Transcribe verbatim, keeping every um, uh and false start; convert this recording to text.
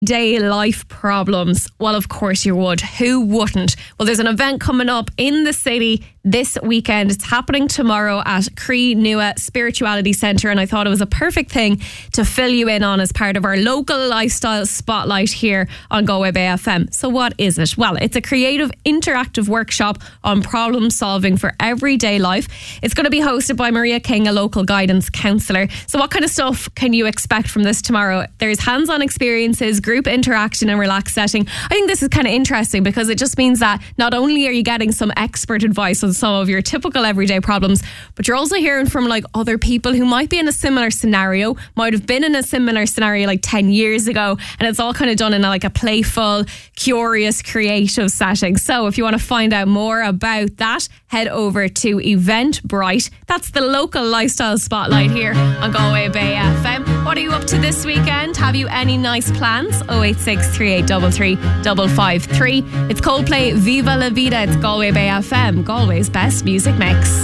Day life problems. Well, of course you would. Who wouldn't? Well, there's an event coming up in the city this weekend. It's happening tomorrow at Cree Nua Spirituality Centre, and I thought it was a perfect thing to fill you in on as part of our local lifestyle spotlight here on Galway Bay F M. So what is it? Well, it's a creative interactive workshop on problem solving for everyday life. It's going to be hosted by Maria King, a local guidance counsellor. So what kind of stuff can you expect from this tomorrow? There's hands-on experiences, group interaction and relaxed setting. I think this is kind of interesting because it just means that not only are you getting some expert advice on some of your typical everyday problems, but you're also hearing from like other people who might be in a similar scenario, might have been in a similar scenario like ten years ago, and it's all kind of done in a, like a playful, curious, creative setting. So if you want to find out more about that, head over to Eventbrite. That's the local lifestyle spotlight here on Galway Bay F M. What are you up to this weekend? Have you any nice plans? oh eight six, three eight three three, five five three. It's Coldplay, Viva La Vida. It's Galway Bay F M, Galway's best music mix.